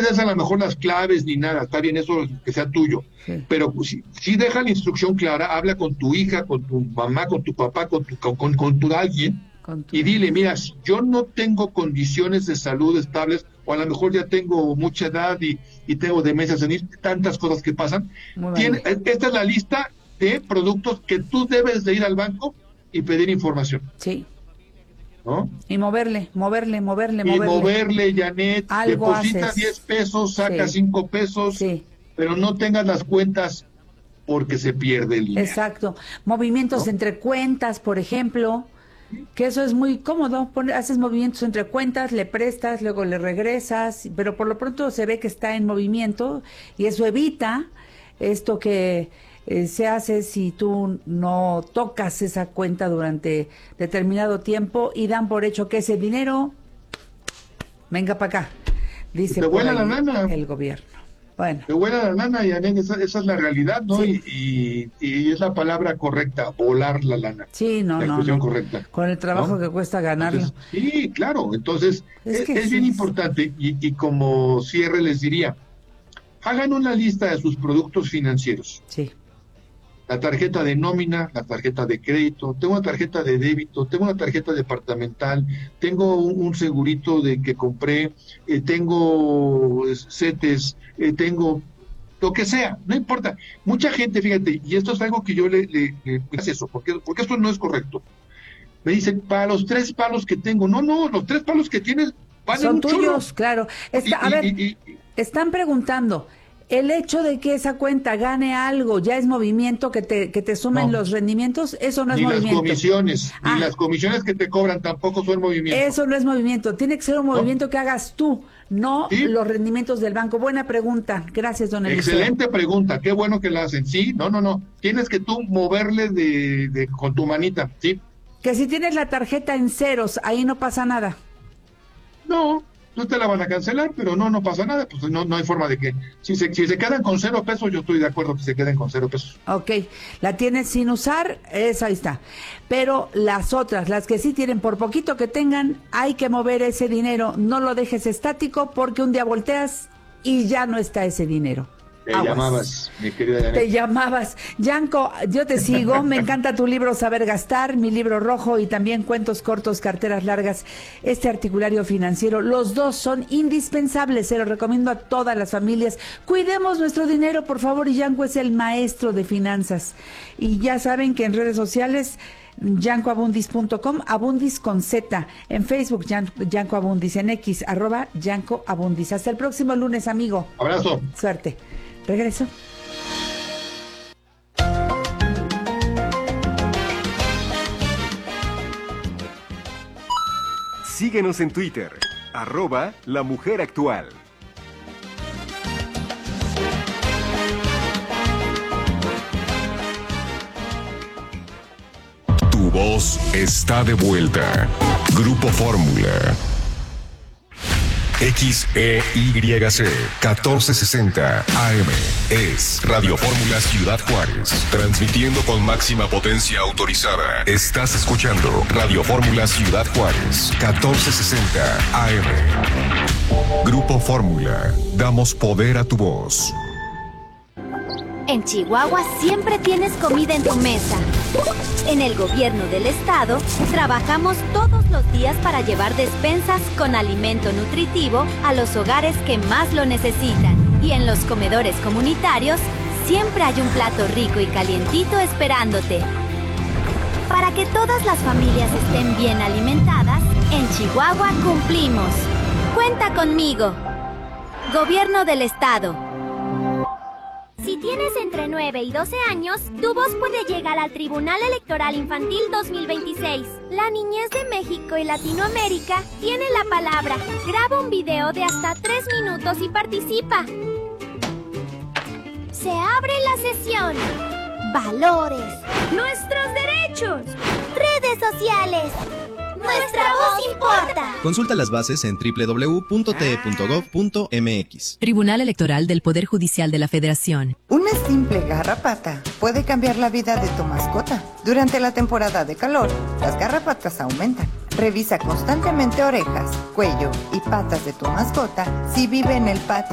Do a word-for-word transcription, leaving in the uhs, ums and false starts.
des a lo mejor las claves ni nada, está bien eso que sea tuyo, sí. Pero si, si deja la instrucción clara, habla con tu hija, con tu mamá, con tu papá, con tu, con, con, con tu alguien, con tu... y dile, mira, si yo no tengo condiciones de salud estables, o a lo mejor ya tengo mucha edad y, y tengo demencia senil, tantas cosas que pasan, tiene, esta es la lista de productos que tú debes de ir al banco y pedir información. Sí. ¿No? Y moverle, moverle, moverle, y moverle. moverle, Janet, algo deposita haces. diez pesos, saca sí. cinco pesos, sí. Pero no tengas las cuentas porque se pierde el dinero. Exacto. Movimientos, ¿no?, entre cuentas, por ejemplo, que eso es muy cómodo. Pon, haces movimientos entre cuentas, le prestas, luego le regresas, pero por lo pronto se ve que está en movimiento y eso evita esto que Eh, se hace si tú no tocas esa cuenta durante determinado tiempo y dan por hecho que ese dinero venga para acá, dice te vuela la lana el gobierno. Bueno, te vuela la lana, y esa, esa es la realidad, ¿no? Sí. Y, y, y es la palabra correcta, volar la lana. Sí, no, la no, expresión no. correcta, con el trabajo, ¿no?, que cuesta ganarlo. Entonces, sí, claro, entonces es, es, es sí, bien es... importante, y, y como cierre les diría, hagan una lista de sus productos financieros. Sí. La tarjeta de nómina, la tarjeta de crédito, tengo una tarjeta de débito, tengo una tarjeta departamental, tengo un, un segurito de que compré, eh, tengo CETES, eh, tengo lo que sea, no importa. Mucha gente, fíjate, y esto es algo que yo le, le, le hace eso, porque, porque esto no es correcto. Me dicen, para los tres palos que tengo, no, no, los tres palos que tienes valen son un tuyos, chorro. claro. Está, y, a y, ver, y, y, están preguntando, ¿el hecho de que esa cuenta gane algo ya es movimiento, que te que te sumen no. los rendimientos? Eso no es ni movimiento. Ni las comisiones, ah. ni las comisiones que te cobran tampoco son movimiento. Eso no es movimiento, tiene que ser un movimiento, ¿no?, que hagas tú, no ¿sí?, los rendimientos del banco. Buena pregunta, gracias, don Eliseo. Excelente pregunta, qué bueno que la hacen. Sí, no, no, no, tienes que tú moverle de, de con tu manita, ¿sí? Que si tienes la tarjeta en ceros, ahí no pasa nada. No, no te la van a cancelar, pero no, no pasa nada, pues no, no hay forma de que, si se, si se quedan con cero pesos, yo estoy de acuerdo que se queden con cero pesos. Ok, la tienes sin usar, esa ahí está. Pero las otras, las que sí tienen, por poquito que tengan, hay que mover ese dinero, no lo dejes estático, porque un día volteas y ya no está ese dinero. Te Aguas. llamabas, mi querida Janet. Te llamabas. Yanko, yo te sigo, me encanta tu libro Saber Gastar, mi libro rojo, y también Cuentos Cortos, Carteras Largas, este articulario financiero. Los dos son indispensables, se los recomiendo a todas las familias. Cuidemos nuestro dinero, por favor, y Yanko es el maestro de finanzas. Y ya saben que en redes sociales, yanko abundis punto com, Abundis con Z, en Facebook, Yanko Abundis, en X, arroba Yanko Abundis. Hasta el próximo lunes, amigo. Abrazo. Suerte. Regreso. Síguenos en Twitter, arroba La Mujer Actual. Tu voz está de vuelta. Grupo Fórmula. X E Y C catorce sesenta A M es Radio Fórmula Ciudad Juárez, transmitiendo con máxima potencia autorizada. Estás escuchando Radio Fórmula Ciudad Juárez, catorce sesenta A M. Grupo Fórmula, damos poder a tu voz. En Chihuahua siempre tienes comida en tu mesa. En el gobierno del estado trabajamos todos los días para llevar despensas con alimento nutritivo a los hogares que más lo necesitan. Y en los comedores comunitarios siempre hay un plato rico y calientito esperándote. Para que todas las familias estén bien alimentadas, en Chihuahua cumplimos. Cuenta conmigo. Gobierno del estado. Si tienes entre nueve y doce años, tu voz puede llegar al Tribunal Electoral Infantil dos mil veintiséis. La niñez de México y Latinoamérica tiene la palabra. Graba un video de hasta tres minutos y participa. Se abre la sesión. Valores. Nuestros derechos. Redes sociales. Nuestra voz importa. Consulta las bases en doble u doble u doble u punto t e punto gov punto m x. Tribunal Electoral del Poder Judicial de la Federación. Una simple garrapata puede cambiar la vida de tu mascota. Durante la temporada de calor, las garrapatas aumentan. Revisa constantemente orejas, cuello y patas de tu mascota si vive en el patio